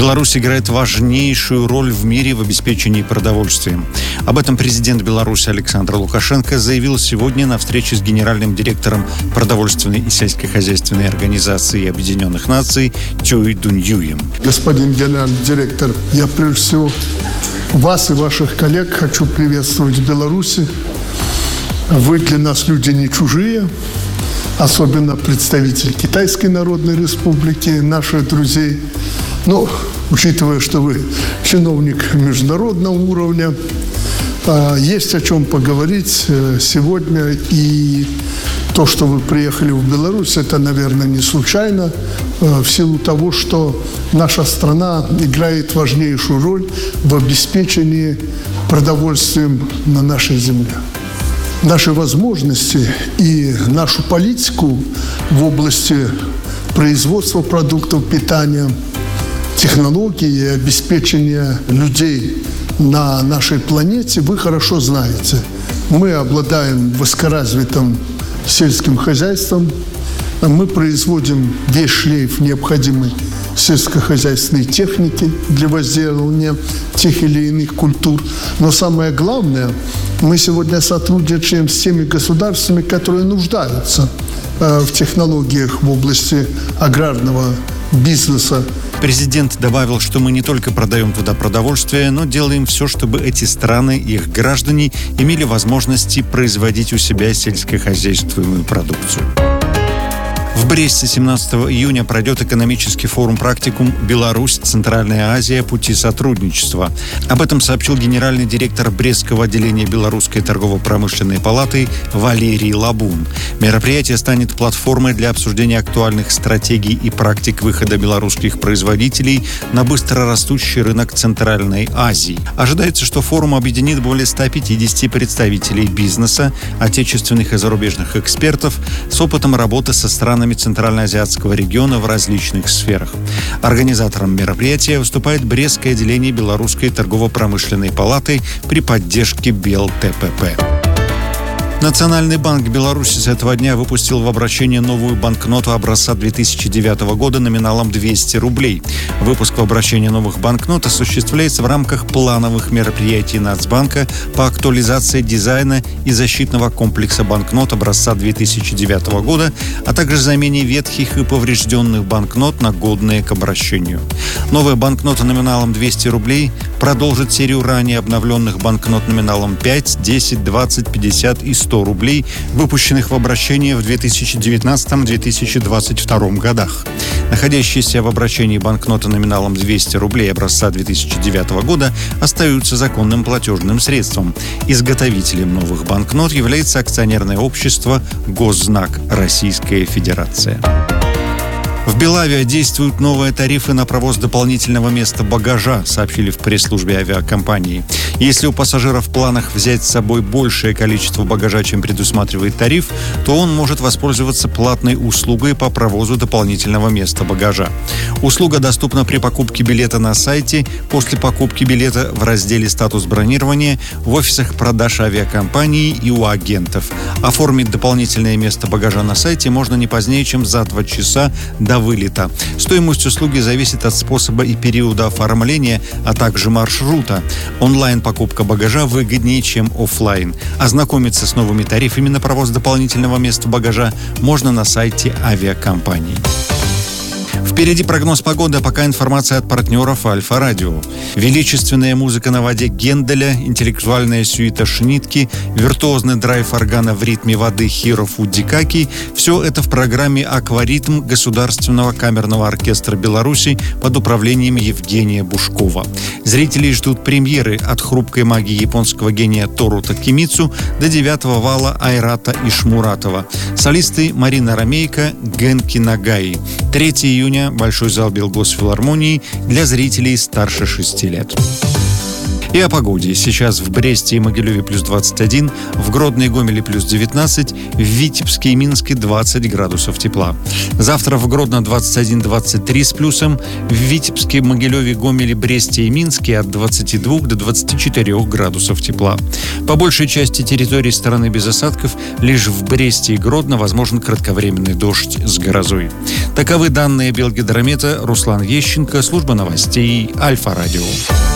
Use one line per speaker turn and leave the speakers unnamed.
Беларусь играет важнейшую роль в мире в обеспечении продовольствием. Об этом президент Беларуси Александр Лукашенко заявил сегодня на встрече с генеральным директором продовольственной и сельскохозяйственной организации Объединенных Наций Чой Дуньюем.
Господин генеральный директор, я прежде всего вас и ваших коллег хочу приветствовать в Беларуси. Вы для нас люди не чужие, особенно представитель Китайской Народной Республики, наших друзей. Но, учитывая, что вы чиновник международного уровня, есть о чем поговорить сегодня. И то, что вы приехали в Беларусь, это, наверное, не случайно, в силу того, что наша страна играет важнейшую роль в обеспечении продовольствием на нашей земле. Наши возможности и нашу политику в области производства продуктов питания, технологий и обеспечения людей на нашей планете вы хорошо знаете. Мы обладаем высокоразвитым сельским хозяйством, мы производим весь шлейф необходимой сельскохозяйственной техники для возделывания тех или иных культур. Но самое главное, мы сегодня сотрудничаем с теми государствами, которые нуждаются в технологиях в области аграрного бизнеса.
Президент добавил, что мы не только продаем туда продовольствие, но делаем все, чтобы эти страны и их граждане имели возможности производить у себя сельскохозяйственную продукцию. В Бресте 17 июня пройдет экономический форум-практикум «Беларусь. Центральная Азия. Пути сотрудничества». Об этом сообщил генеральный директор Брестского отделения Белорусской торгово-промышленной палаты Валерий Лабун. Мероприятие станет платформой для обсуждения актуальных стратегий и практик выхода белорусских производителей на быстрорастущий рынок Центральной Азии. Ожидается, что форум объединит более 150 представителей бизнеса, отечественных и зарубежных экспертов с опытом работы со странами Центральноазиатского региона в различных сферах. Организатором мероприятия выступает Брестское отделение Белорусской торгово-промышленной палаты при поддержке БелТПП. Национальный банк Беларуси с этого дня выпустил в обращение новую банкноту образца 2009 года номиналом 200 рублей. Выпуск в обращение новых банкнот осуществляется в рамках плановых мероприятий Нацбанка по актуализации дизайна и защитного комплекса банкнот образца 2009 года, а также замене ветхих и поврежденных банкнот на годные к обращению. Новая банкнота номиналом 200 рублей продолжит серию ранее обновленных банкнот номиналом 5, 10, 20, 50 и 100 рублей, выпущенных в обращение в 2019-2022 годах. Находящиеся в обращении банкноты номиналом 200 рублей образца 2009 года остаются законным платежным средством. Изготовителем новых банкнот является акционерное общество «Госзнак. Российская Федерация». В Белаве действуют новые тарифы на провоз дополнительного места багажа, сообщили в пресс-службе авиакомпании. Если у пассажиров в планах взять с собой большее количество багажа, чем предусматривает тариф, то он может воспользоваться платной услугой по провозу дополнительного места багажа. Услуга доступна при покупке билета на сайте, после покупки билета в разделе «Статус бронирования», в офисах продаж авиакомпании и у агентов. Оформить дополнительное место багажа на сайте можно не позднее, чем за 2 часа до вылета. Стоимость услуги зависит от способа и периода оформления, а также маршрута. Онлайн-покупка багажа выгоднее, чем офлайн. Ознакомиться с новыми тарифами на провоз дополнительного места багажа можно на сайте авиакомпании. Впереди прогноз погоды, а пока информация от партнеров Альфа-Радио. Величественная музыка на воде Генделя, интеллектуальная сюита Шнитки, виртуозный драйв органа в ритме воды Хиро Фудзикаки – все это в программе «Акваритм» Государственного камерного оркестра Беларуси под управлением Евгения Бушкова. Зрителей ждут премьеры от хрупкой магии японского гения Тору Такемицу до 9-го вала Айрата Ишмуратова. Солисты Марина Ромейко, Генки Нагаи. 3 июня Большой зал Белгосфилармонии для зрителей старше 6 лет. И о погоде. Сейчас в Бресте и Могилеве плюс 21, в Гродно и Гомеле плюс 19, в Витебске и Минске 20 градусов тепла. Завтра в Гродно 21-23 с плюсом, в Витебске, Могилеве, Гомеле, Бресте и Минске от 22 до 24 градусов тепла. По большей части территории страны без осадков, лишь в Бресте и Гродно возможен кратковременный дождь с грозой. Таковы данные Белгидромета. Руслан Ещенко, служба новостей Альфа-радио.